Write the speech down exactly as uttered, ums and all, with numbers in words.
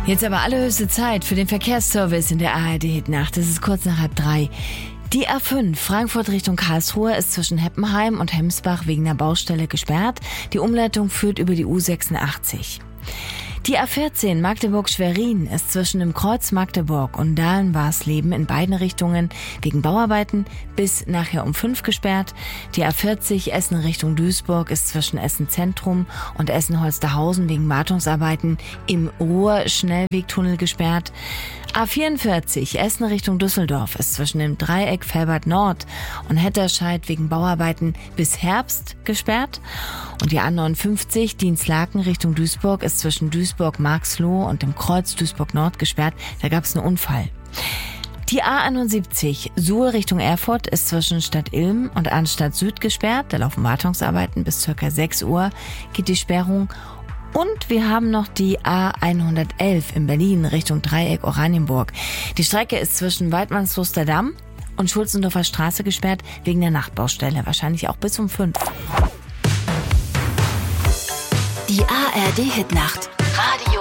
Jetzt aber allerhöchste Zeit für den Verkehrsservice in der A R D-Hitnacht. Es ist kurz nach halb drei. Die A fünf Frankfurt Richtung Karlsruhe ist zwischen Heppenheim und Hemsbach wegen einer Baustelle gesperrt. Die Umleitung führt über die U sechsundachtzig. Die A vierzehn Magdeburg-Schwerin ist zwischen dem Kreuz Magdeburg und Dahlen-Warsleben in beiden Richtungen wegen Bauarbeiten bis nachher um fünf gesperrt. Die A vierzig Essen Richtung Duisburg ist zwischen Essen-Zentrum und Essen-Holsterhausen wegen Wartungsarbeiten im Ruhr-Schnellwegtunnel gesperrt. A vierundvierzig Essen Richtung Düsseldorf ist zwischen dem Dreieck Velbert Nord und Hetterscheid wegen Bauarbeiten bis Herbst gesperrt. Und die A neunundfünfzig Dienstlaken Richtung Duisburg ist zwischen Duisburg-Marxloh und dem Kreuz Duisburg-Nord gesperrt. Da gab es einen Unfall. Die A einundsiebzig Suhl Richtung Erfurt ist zwischen Stadt Ilm und Arnstadt Süd gesperrt. Da laufen Wartungsarbeiten bis ca. sechs Uhr geht die Sperrung. Und wir haben noch die A hundertelf in Berlin Richtung Dreieck Oranienburg. Die Strecke ist zwischen Weidmannsluster Damm und Schulzendorfer Straße gesperrt wegen der Nachtbaustelle. Wahrscheinlich auch bis um fünf. Die A R D-Hitnacht. Radio